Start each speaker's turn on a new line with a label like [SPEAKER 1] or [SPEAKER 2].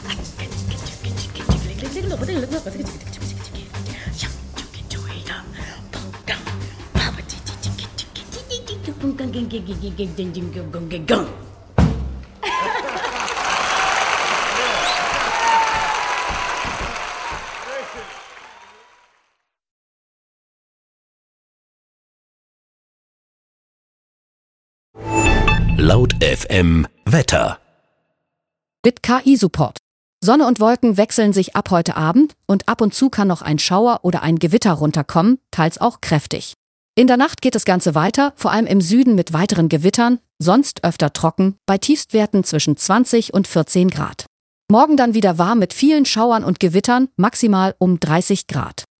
[SPEAKER 1] Laut FM Wetter.
[SPEAKER 2] Mit KI-Support. Sonne und Wolken wechseln sich ab heute Abend und ab und zu kann noch ein Schauer oder ein Gewitter runterkommen, teils auch kräftig. In der Nacht geht das Ganze weiter, vor allem im Süden mit weiteren Gewittern, sonst öfter trocken, bei Tiefstwerten zwischen 20 und 14 Grad. Morgen dann wieder warm mit vielen Schauern und Gewittern, maximal um 30 Grad.